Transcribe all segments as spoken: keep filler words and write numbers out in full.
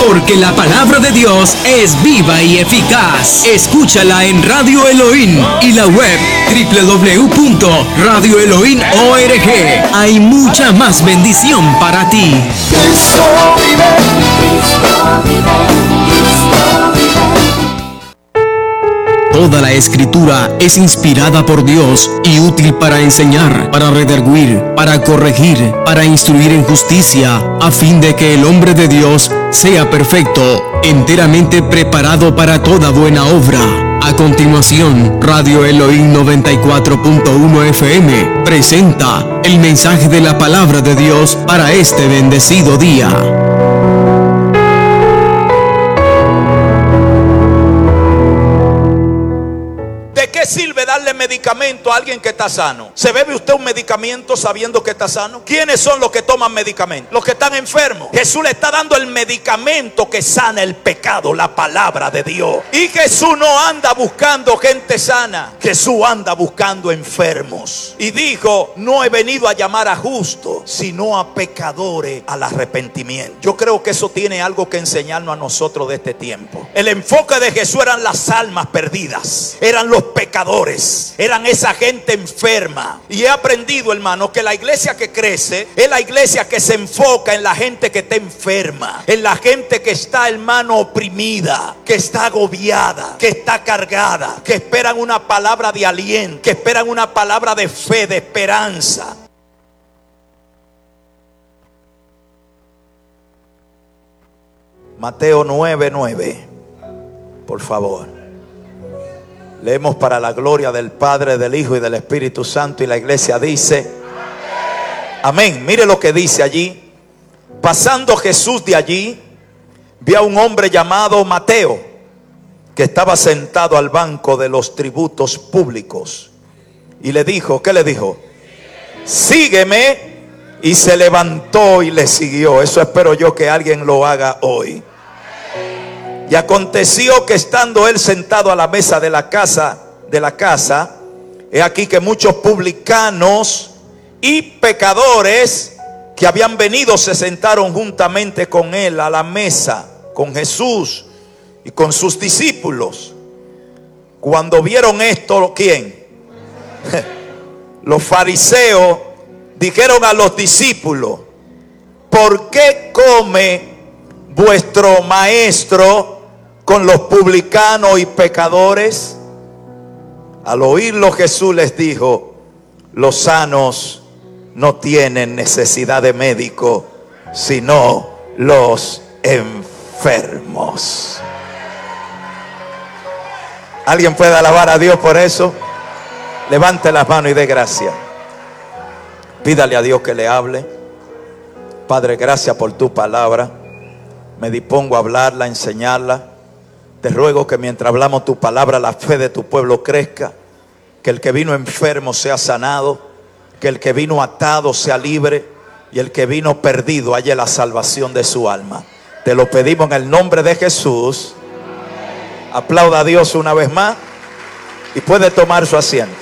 Porque la palabra de Dios es viva y eficaz. Escúchala en Radio Elohim y la web doble u doble u doble u punto radio elohim punto org. Hay mucha más bendición para ti. Cristo vive, Cristo vive, Cristo vive. Toda la escritura es inspirada por Dios y útil para enseñar, para redarguir, para corregir, para instruir en justicia, a fin de que el hombre de Dios sea perfecto, enteramente preparado para toda buena obra. A continuación, Radio Elohim noventa y cuatro punto uno F M presenta el mensaje de la palabra de Dios para este bendecido día. ¿Qué sirve darle medicamento a alguien que está sano? ¿Se bebe usted un medicamento sabiendo que está sano? ¿Quiénes son los que toman medicamento? Los que están enfermos. Jesús le está dando el medicamento que sana el pecado, la palabra de Dios. Y Jesús no anda buscando gente sana. Jesús anda buscando enfermos. Y dijo, no he venido a llamar a justos, sino a pecadores al arrepentimiento. Yo creo que eso tiene algo que enseñarnos a nosotros de este tiempo. El enfoque de Jesús eran las almas perdidas. Eran los pecadores. Pecadores, eran esa gente enferma. Y he aprendido, hermano, que la iglesia que crece es la iglesia que se enfoca en la gente que está enferma, en la gente que está, hermano, oprimida, que está agobiada, que está cargada, que esperan una palabra de aliento, que esperan una palabra de fe, de esperanza. Mateo nueve nueve, por favor. Leemos para la gloria del Padre, del Hijo y del Espíritu Santo. Y la iglesia dice amén. Amén. Mire lo que dice allí. Pasando Jesús de allí, vio a un hombre llamado Mateo, que estaba sentado al banco de los tributos públicos. Y le dijo, ¿qué le dijo? Sígueme. Y se levantó y le siguió. Eso espero yo que alguien lo haga hoy. Y aconteció que estando él sentado a la mesa de la casa, de la casa, he aquí que muchos publicanos y pecadores que habían venido se sentaron juntamente con él a la mesa, con Jesús y con sus discípulos. Cuando vieron esto, ¿quién? Los fariseos dijeron a los discípulos, ¿por qué come vuestro maestro con los publicanos y pecadores? Al oírlo Jesús les dijo, los sanos no tienen necesidad de médico, sino los enfermos. ¿Alguien puede alabar a Dios por eso? Levante las manos y dé gracias. Pídale a Dios que le hable. Padre, gracias por tu palabra. Me dispongo a hablarla, a enseñarla. Te ruego que mientras hablamos tu palabra, la fe de tu pueblo crezca. Que el que vino enfermo sea sanado. Que el que vino atado sea libre. Y el que vino perdido haya la salvación de su alma. Te lo pedimos en el nombre de Jesús. Aplauda a Dios una vez más. Y puede tomar su asiento.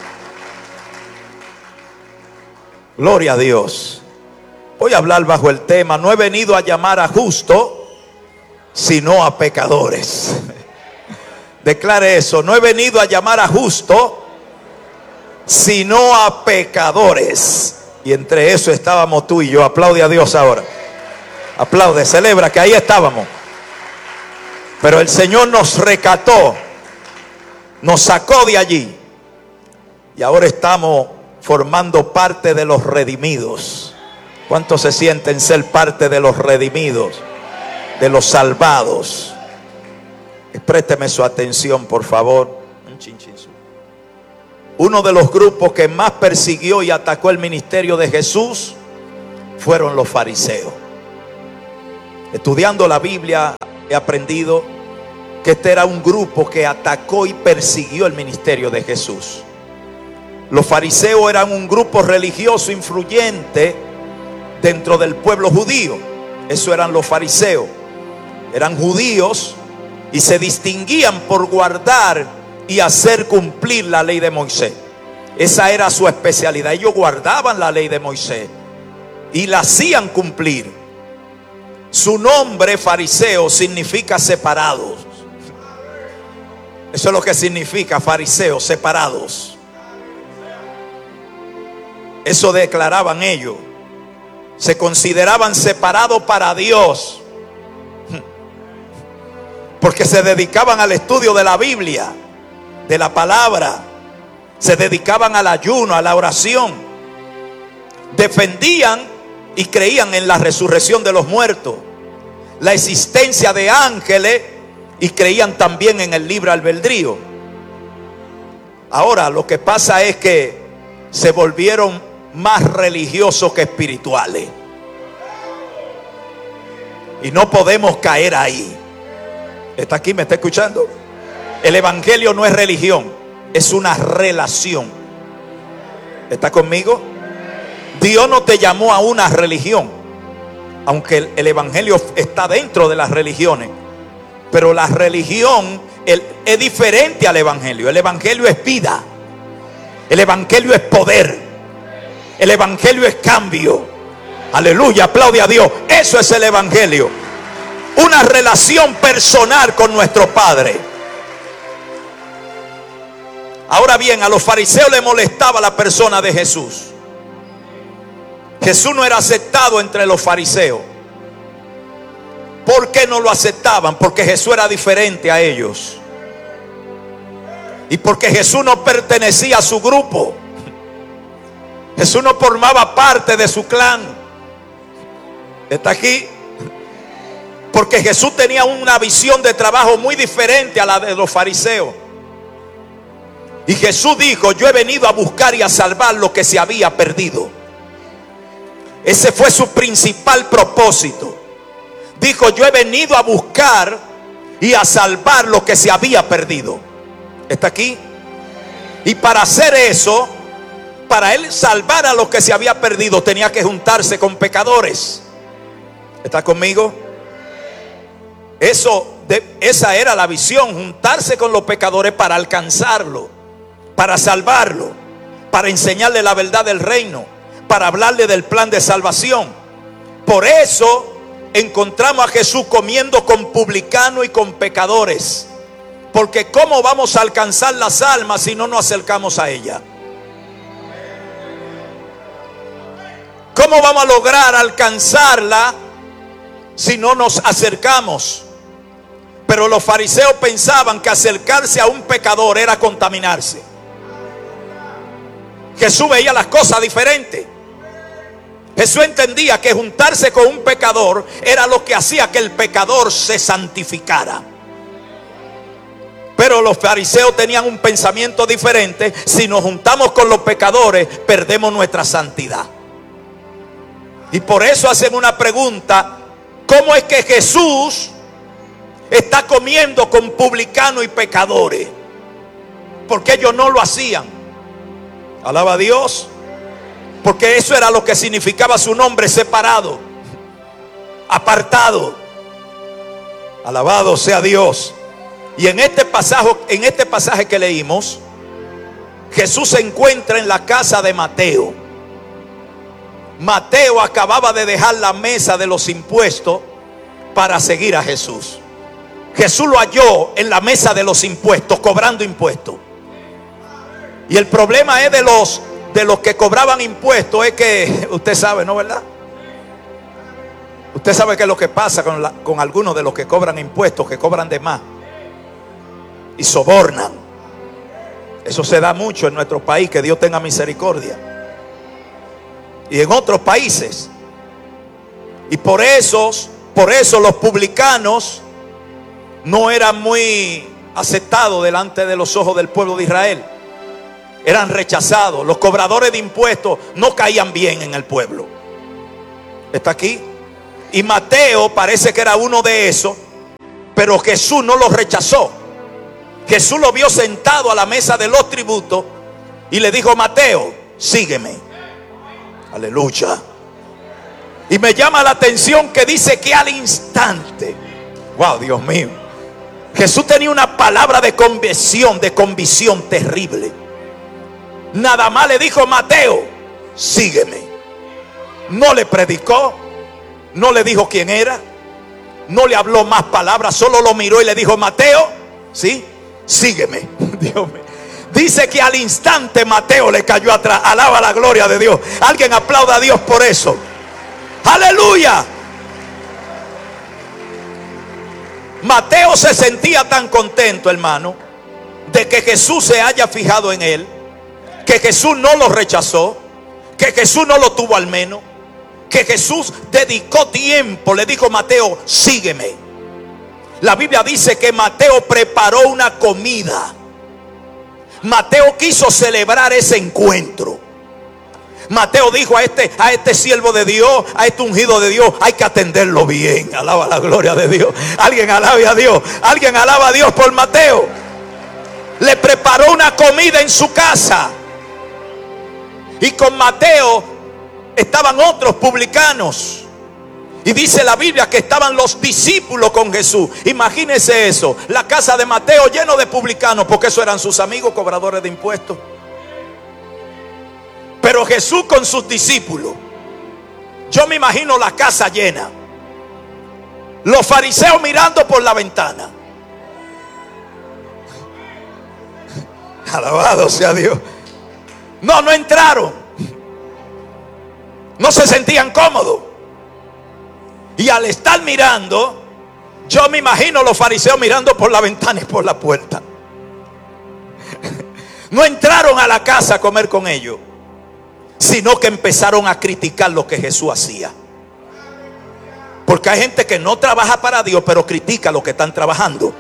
Gloria a Dios. Voy a hablar bajo el tema, no he venido a llamar a justos, sino a pecadores. Declare eso, no he venido a llamar a justos, sino a pecadores. Y entre eso estábamos tú y yo. Aplaude a Dios ahora. Aplaude, celebra que ahí estábamos. Pero el Señor nos rescató, nos sacó de allí. Y ahora estamos formando parte de los redimidos. ¿Cuántos se sienten ser parte de los redimidos, de los salvados? Présteme su atención, por favor. Uno de los grupos que más persiguió y atacó el ministerio de Jesús fueron los fariseos. Estudiando la Biblia he aprendido que este era un grupo que atacó y persiguió el ministerio de Jesús. Los fariseos eran un grupo religioso influyente dentro del pueblo judío. Eso eran los fariseos. Eran judíos y se distinguían por guardar y hacer cumplir la ley de Moisés. Esa era su especialidad. Ellos guardaban la ley de Moisés y la hacían cumplir. Su nombre, fariseo, significa separados. Eso es lo que significa fariseo, separados. Eso declaraban ellos. Se consideraban separados para Dios, porque se dedicaban al estudio de la Biblia, de la palabra. Se dedicaban al ayuno, a la oración. Defendían y creían en la resurrección de los muertos, la existencia de ángeles, y creían también en el libre albedrío. Ahora lo que pasa es que se volvieron más religiosos que espirituales, y no podemos caer ahí. ¿Está aquí? ¿Me está escuchando? El evangelio no es religión, es una relación. ¿Está conmigo? Dios no te llamó a una religión, aunque el, el evangelio está dentro de las religiones. Pero la religión el, es diferente al evangelio. El evangelio es vida. El evangelio es poder. El evangelio es cambio. Aleluya, aplaude a Dios. Eso es el evangelio. Una relación personal con nuestro Padre. Ahora bien, a los fariseos les molestaba la persona de Jesús. Jesús no era aceptado entre los fariseos. ¿Por qué no lo aceptaban? Porque Jesús era diferente a ellos, y porque Jesús no pertenecía a su grupo. Jesús no formaba parte de su clan. ¿Está aquí? Porque Jesús tenía una visión de trabajo muy diferente a la de los fariseos. Y Jesús dijo: yo he venido a buscar y a salvar lo que se había perdido. Ese fue su principal propósito. Dijo: yo he venido a buscar y a salvar lo que se había perdido. ¿Está aquí? Y para hacer eso, para él salvar a lo que se había perdido, tenía que juntarse con pecadores. ¿Está conmigo? Eso, de, esa era la visión: juntarse con los pecadores para alcanzarlo, para salvarlo, para enseñarle la verdad del reino, para hablarle del plan de salvación. Por eso encontramos a Jesús comiendo con publicanos y con pecadores, porque ¿cómo vamos a alcanzar las almas si no nos acercamos a ellas? ¿Cómo vamos a lograr alcanzarla si no nos acercamos? Pero los fariseos pensaban que acercarse a un pecador era contaminarse. Jesús veía las cosas diferentes. Jesús entendía que juntarse con un pecador era lo que hacía que el pecador se santificara. Pero los fariseos tenían un pensamiento diferente: si nos juntamos con los pecadores, perdemos nuestra santidad. Y por eso hacen una pregunta: ¿cómo es que Jesús está comiendo con publicanos y pecadores? Porque ellos no lo hacían. Alaba a Dios. Porque eso era lo que significaba su nombre: separado, apartado. Alabado sea Dios. Y en este pasaje, en este pasaje que leímos, Jesús se encuentra en la casa de Mateo. Mateo acababa de dejar la mesa de los impuestos para seguir a Jesús. Jesús lo halló en la mesa de los impuestos, cobrando impuestos. Y el problema es de los de los que cobraban impuestos, es que usted sabe, ¿no, verdad? Usted sabe qué es lo que pasa con, la, con algunos de los que cobran impuestos, que cobran de más y sobornan. Eso se da mucho en nuestro país, que Dios tenga misericordia, y en otros países. Y por eso, por eso los publicanos no eran muy aceptados delante de los ojos del pueblo de Israel. Eran rechazados. Los cobradores de impuestos no caían bien en el pueblo. ¿Está aquí? Y Mateo parece que era uno de esos, pero Jesús no lo rechazó. Jesús lo vio sentado a la mesa de los tributos y le dijo: Mateo, sígueme. Aleluya. Y me llama la atención que dice que al instante, wow, Dios mío, Jesús tenía una palabra de convicción, de convicción terrible. Nada más le dijo: Mateo, sígueme. No le predicó, no le dijo quién era, No le habló más palabras, solo lo miró y le dijo: Mateo, ¿sí? Sígueme. Dios mío. Dice que al instante Mateo le cayó atrás. Alaba la gloria de Dios. Alguien aplauda a Dios por eso. Aleluya. Mateo se sentía tan contento, hermano, de que Jesús se haya fijado en él, que Jesús no lo rechazó, que Jesús no lo tuvo al menos, que Jesús dedicó tiempo. Le dijo: Mateo, sígueme. La Biblia dice que Mateo preparó una comida. Mateo quiso celebrar ese encuentro. Mateo dijo a este, a este siervo de Dios, a este ungido de Dios, hay que atenderlo bien. Alaba la gloria de Dios. Alguien alabe a Dios. Alguien alaba a Dios por Mateo. Le preparó una comida en su casa. Y con Mateo estaban otros publicanos. Y dice la Biblia que estaban los discípulos con Jesús. Imagínense eso, la casa de Mateo lleno de publicanos, porque esos eran sus amigos cobradores de impuestos. Pero Jesús con sus discípulos. Yo me imagino la casa llena, los fariseos mirando por la ventana. Alabado sea Dios. No, no entraron. No se sentían cómodos. Y al estar mirando, yo me imagino los fariseos mirando por la ventana y por la puerta. No entraron a la casa a comer con ellos, sino que empezaron a criticar lo que Jesús hacía. Porque hay gente que no trabaja para Dios, pero critica lo que están trabajando.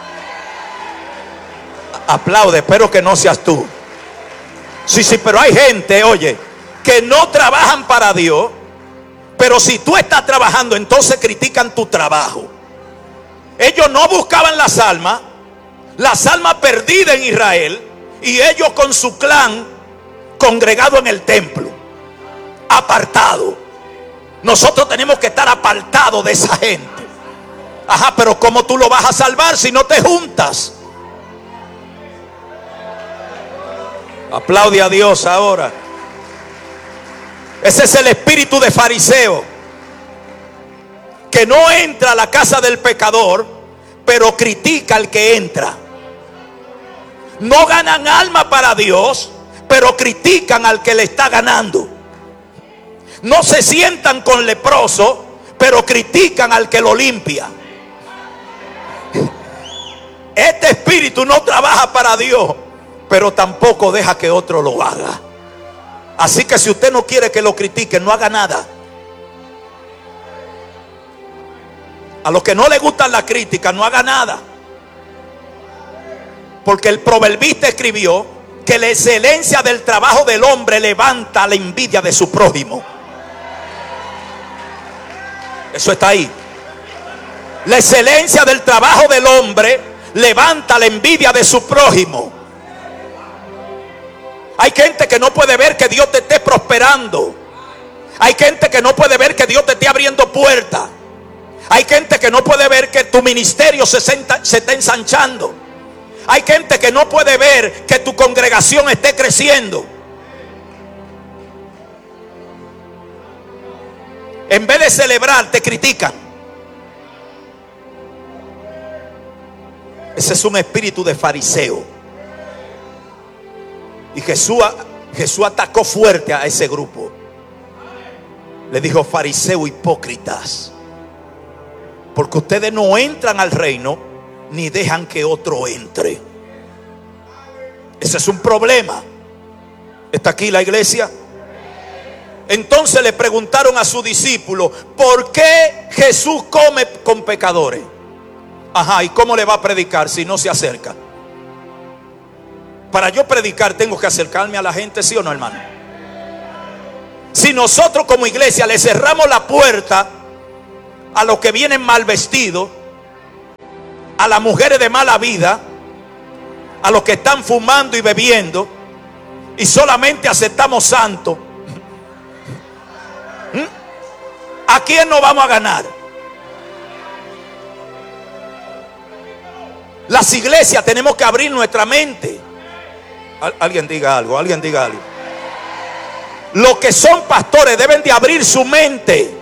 Aplaude, espero que no seas tú. Sí, sí, pero hay gente, oye, que no trabajan para Dios, pero si tú estás trabajando, entonces critican tu trabajo. Ellos no buscaban las almas, las almas perdidas en Israel, y ellos con su clan congregado en el templo, apartado. Nosotros tenemos que estar apartados de esa gente. Ajá, pero ¿cómo tú lo vas a salvar si no te juntas? Aplaude a Dios ahora. Ese es el espíritu de fariseo, que no entra a la casa del pecador, pero critica al que entra. No ganan alma para Dios, pero critican al que le está ganando. No se sientan con leproso, pero critican al que lo limpia. Este espíritu no trabaja para Dios, pero tampoco deja que otro lo haga. Así que si usted no quiere que lo critiquen, no haga nada. A los que no les gustan la crítica, no haga nada. Porque el proverbista escribió que la excelencia del trabajo del hombre levanta la envidia de su prójimo. Eso está ahí. La excelencia del trabajo del hombre levanta la envidia de su prójimo. Hay gente que no puede ver que Dios te esté prosperando. Hay gente que no puede ver que Dios te esté abriendo puertas. Hay gente que no puede ver que tu ministerio se, senta, se esté ensanchando. Hay gente que no puede ver que tu congregación esté creciendo. En vez de celebrar, te critican. Ese es un espíritu de fariseo. Y Jesús, Jesús atacó fuerte a ese grupo. Le dijo: fariseo, hipócritas, porque ustedes no entran al reino ni dejan que otro entre. Ese es un problema. ¿Está aquí la iglesia? Entonces le preguntaron a sus discípulos: ¿por qué Jesús come con pecadores? Ajá, ¿y cómo le va a predicar si no se acerca? Para yo predicar tengo que acercarme a la gente, ¿sí o no, hermano? Si nosotros como iglesia le cerramos la puerta a los que vienen mal vestidos, a las mujeres de mala vida, a los que están fumando y bebiendo, y solamente aceptamos santos, ¿a quién no vamos a ganar? Las iglesias tenemos que abrir nuestra mente. Alguien diga algo, alguien diga algo. Los que son pastores deben de abrir su mente.